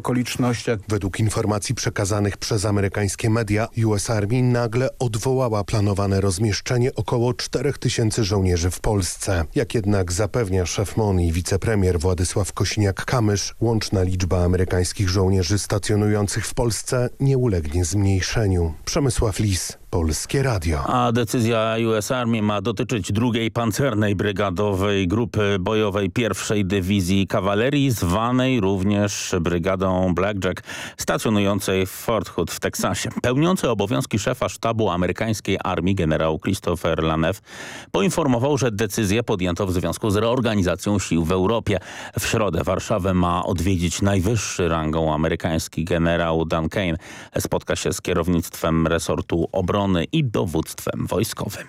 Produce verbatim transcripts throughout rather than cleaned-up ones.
okolicznościach. Według informacji przekazanych przez amerykańskie media, U S Army nagle odwołała planowane rozmieszczenie około czterech tysięcy żołnierzy w Polsce. Jak jednak zapewnia szef M O N i wicepremier Władysław Kosiniak-Kamysz, łączna liczba amerykańskich żołnierzy stacjonujących w Polsce nie ulegnie zmniejszeniu. Przemysław Lis, Polskie Radio. A decyzja U S Army ma dotyczyć drugiej pancernej brygadowej grupy bojowej pierwszej Dywizji Kawalerii, zwanej również brygadą Blackjack, stacjonującej w Fort Hood w Teksasie. Pełniący obowiązki szefa sztabu amerykańskiej armii generał Christopher Lanev poinformował, że decyzję podjęto w związku z reorganizacją sił w Europie. W środę Warszawę ma odwiedzić najwyższy rangą amerykański generał Dan Kane. Spotka się z kierownictwem resortu obrony i dowództwem wojskowym.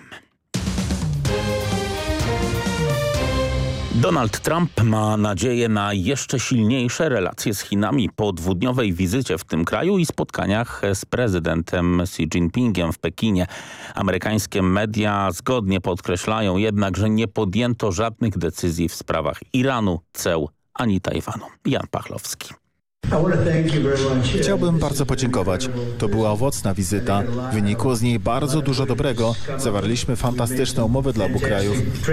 Donald Trump ma nadzieję na jeszcze silniejsze relacje z Chinami po dwudniowej wizycie w tym kraju i spotkaniach z prezydentem Xi Jinpingiem w Pekinie. Amerykańskie media zgodnie podkreślają jednak, że nie podjęto żadnych decyzji w sprawach Iranu, ceł ani Tajwanu. Jan Pachlowski. Chciałbym bardzo podziękować. To była owocna wizyta. Wynikło z niej bardzo dużo dobrego. Zawarliśmy fantastyczne umowy dla obu krajów.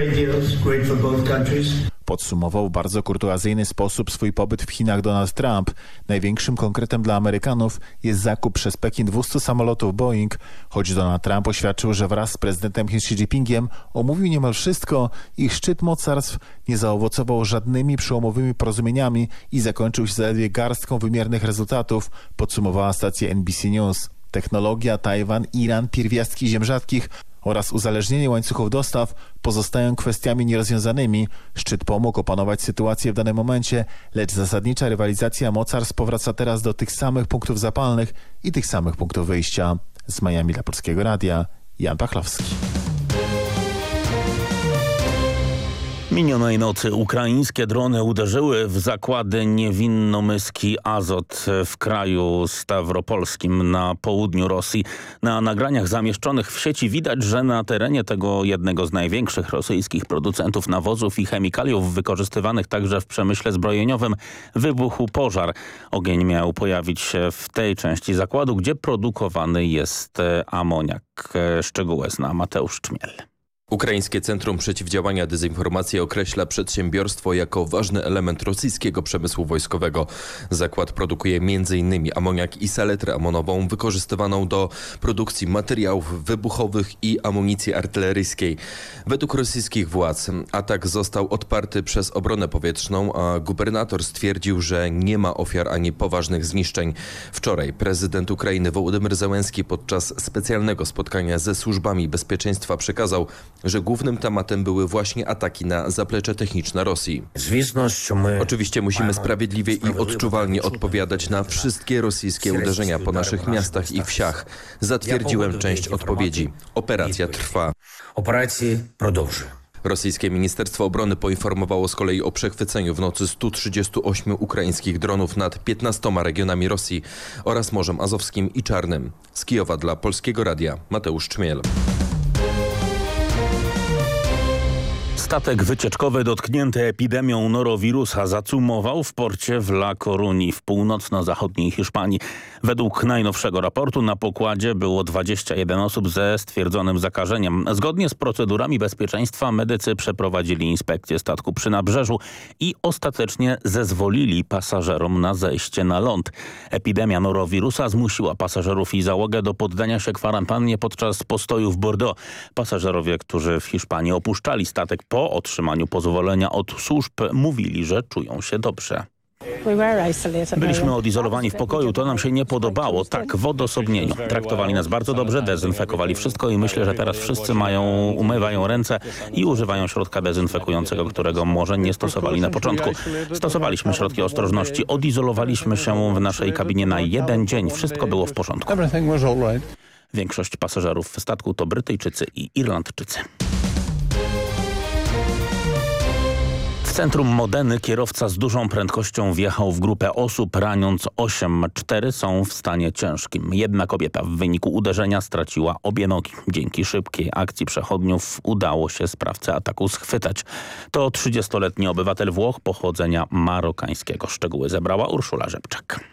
Podsumował w bardzo kurtuazyjny sposób swój pobyt w Chinach Donald Trump. Największym konkretem dla Amerykanów jest zakup przez Pekin dwustu samolotów Boeing. Choć Donald Trump oświadczył, że wraz z prezydentem Xi Jinpingiem omówił niemal wszystko, ich szczyt mocarstw nie zaowocował żadnymi przełomowymi porozumieniami i zakończył się zaledwie garstką wymiernych rezultatów, podsumowała stacja N B C News. Technologia, Tajwan, Iran, pierwiastki ziem rzadkich oraz uzależnienie łańcuchów dostaw pozostają kwestiami nierozwiązanymi. Szczyt pomógł opanować sytuację w danym momencie, lecz zasadnicza rywalizacja mocarstw powraca teraz do tych samych punktów zapalnych i tych samych punktów wyjścia. Z Miami dla Polskiego Radia, Jan Pachlowski. Minionej nocy ukraińskie drony uderzyły w zakłady niewinnomyski Azot w kraju stawropolskim na południu Rosji. Na nagraniach zamieszczonych w sieci widać, że na terenie tego jednego z największych rosyjskich producentów nawozów i chemikaliów wykorzystywanych także w przemyśle zbrojeniowym wybuchł pożar. Ogień miał pojawić się w tej części zakładu, gdzie produkowany jest amoniak. Szczegóły zna Mateusz Czmiel. Ukraińskie Centrum Przeciwdziałania Dezinformacji określa przedsiębiorstwo jako ważny element rosyjskiego przemysłu wojskowego. Zakład produkuje między innymi amoniak i saletrę amonową wykorzystywaną do produkcji materiałów wybuchowych i amunicji artyleryjskiej. Według rosyjskich władz atak został odparty przez obronę powietrzną, a gubernator stwierdził, że nie ma ofiar ani poważnych zniszczeń. Wczoraj prezydent Ukrainy Wołodymyr Zełenski podczas specjalnego spotkania ze służbami bezpieczeństwa przekazał, że głównym tematem były właśnie ataki na zaplecze techniczne Rosji. Oczywiście musimy sprawiedliwie i odczuwalnie odpowiadać na wszystkie rosyjskie uderzenia po naszych miastach i wsiach. Zatwierdziłem część odpowiedzi. Operacja trwa. Rosyjskie Ministerstwo Obrony poinformowało z kolei o przechwyceniu w nocy stu trzydziestu ośmiu ukraińskich dronów nad piętnastoma regionami Rosji oraz Morzem Azowskim i Czarnym. Z Kijowa dla Polskiego Radia Mateusz Czmiel. Statek wycieczkowy dotknięty epidemią norowirusa zacumował w porcie w La Coruña w północno-zachodniej Hiszpanii. Według najnowszego raportu na pokładzie było dwadzieścia jeden osób ze stwierdzonym zakażeniem. Zgodnie z procedurami bezpieczeństwa medycy przeprowadzili inspekcję statku przy nabrzeżu i ostatecznie zezwolili pasażerom na zejście na ląd. Epidemia norowirusa zmusiła pasażerów i załogę do poddania się kwarantannie podczas postoju w Bordeaux. Pasażerowie, którzy w Hiszpanii opuszczali statek po otrzymaniu pozwolenia od służb, mówili, że czują się dobrze. Byliśmy odizolowani w pokoju, to nam się nie podobało, tak, w odosobnieniu. Traktowali nas bardzo dobrze, dezynfekowali wszystko i myślę, że teraz wszyscy mają, umywają ręce i używają środka dezynfekującego, którego może nie stosowali na początku. Stosowaliśmy środki ostrożności, odizolowaliśmy się w naszej kabinie na jeden dzień, wszystko było w porządku. Większość pasażerów w statku to Brytyjczycy i Irlandczycy. W centrum Modeny kierowca z dużą prędkością wjechał w grupę osób, raniąc osiem. Cztery są w stanie ciężkim. Jedna kobieta w wyniku uderzenia straciła obie nogi. Dzięki szybkiej akcji przechodniów udało się sprawcę ataku schwytać. To trzydziestoletni obywatel Włoch pochodzenia marokańskiego. Szczegóły zebrała Urszula Rzepczak.